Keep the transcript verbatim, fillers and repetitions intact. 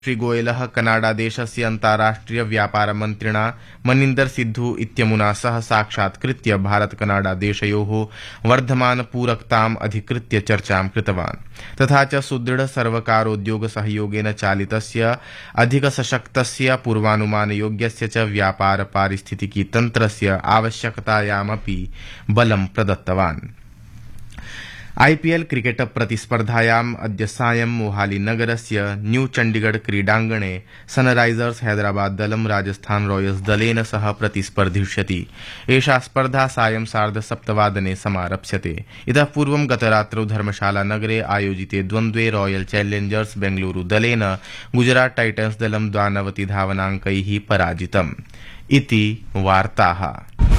श्रीगोयलः कनाडादेशस्य अन्ताराष्ट्रिय व्यापारमन्त्रिणा मनिन्दर सिद्धू इत्यमुना सह साक्षात्कृत्य भारत-कनाडादेशयोः वर्धमानपूरकताम् अधिकृत्य चर्चां कृतवान्। तथा च सुदृढ सर्वकारोद्योगसहयोगेन चालितस्य अधिकसशक्तस्य पूर्वानुमानयोग्यस्य च व्यापार पारिस्थितिकी तन्त्रस्य आवश्यकतायामपि बलं प्रदत्तवान्। आईपीएल क्रिकेट प्रतिस्पर्धायाम् अद्य सायं मोहालीनगरस्य न्यू चण्डीगढ़ क्रीडाङ्गणे सनराइजर्स हैदराबाद दलं राजस्थान रॉयल्स दलेन सह प्रतिस्पर्धिष्यति। एषा स्पर्धा सायं सार्धसप्तवादने समारप्स्यते। इतः पूर्वं गतरात्रौ धर्मशालानगरे आयोजिते द्वन्द्वे रॉयल चैलेंजर्स बेंगलुरू दलेन गुजरात टाइटन्स दलं द्वानवति धावनाङ्कैः पराजितम्। इति वार्ताः।